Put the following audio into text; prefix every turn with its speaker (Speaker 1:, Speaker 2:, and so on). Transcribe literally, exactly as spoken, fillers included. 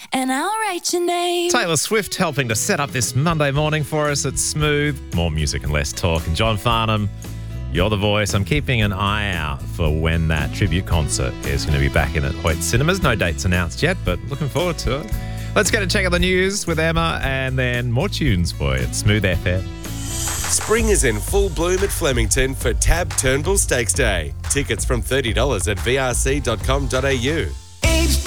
Speaker 1: and I'll write your name.
Speaker 2: Taylor Swift helping to set up this Monday morning for us at Smooth. More music and less talk. And John Farnham, you're the voice. I'm keeping an eye out for when that tribute concert is going to be back in at Hoyt Cinemas. No dates announced yet, but looking forward to it. Let's get a check of the news with Emma and then more tunes for you at Smooth F M.
Speaker 3: Spring is in full bloom at Flemington for Tab Turnbull Stakes Day. Tickets from thirty dollars at v r c dot com dot a u.